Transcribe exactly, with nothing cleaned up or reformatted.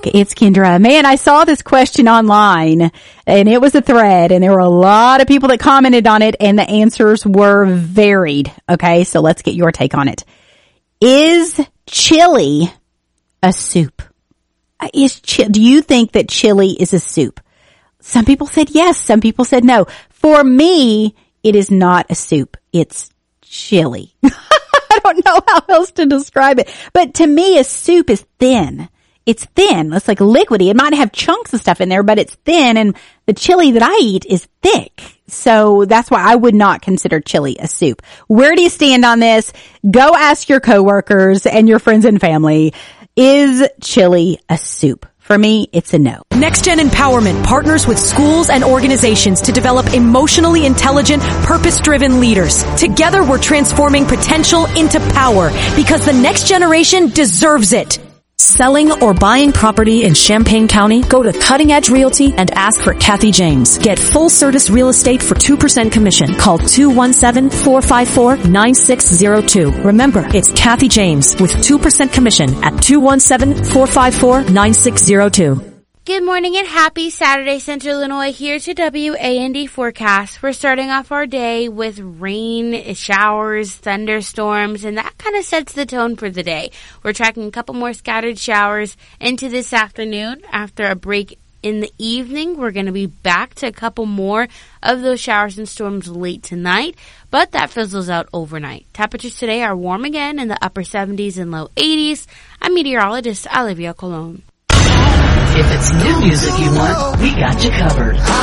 back. It's Kendra. Man, I saw this question online, and it was a thread, and there were a lot of people that commented on it, and the answers were varied. Okay, so let's get your take on it. Is chili a soup? Is chi- do you think that chili is a soup? Some people said yes. Some people said no. For me, it is not a soup. It's chili. I don't know how else to describe it. But to me, a soup is thin. It's thin. It's like liquidy. It might have chunks of stuff in there, but it's thin. And the chili that I eat is thick. So that's why I would not consider chili a soup. Where do you stand on this? Go ask your coworkers and your friends and family. Is chili a soup? For me, it's a no. NextGen Empowerment partners with schools and organizations to develop emotionally intelligent, purpose-driven leaders. Together, we're transforming potential into power because the next generation deserves it. Selling or buying property in Champaign County? Go to Cutting Edge Realty and ask for Kathy James. Get full service real estate for two percent commission. Call two one seven, four five four, nine six zero two. Remember, it's Kathy James with two percent commission at two one seven, four five four, nine six zero two. Good morning and happy Saturday, Central Illinois. Here's your W A N D forecast. We're starting off our day with rain, showers, thunderstorms, and that kind of sets the tone for the day. We're tracking a couple more scattered showers into this afternoon. After a break in the evening, we're going to be back to a couple more of those showers and storms late tonight, but that fizzles out overnight. Temperatures today are warm again in the upper seventies and low eighties. I'm meteorologist Olivia Colon. If it's new music you want, we got you covered.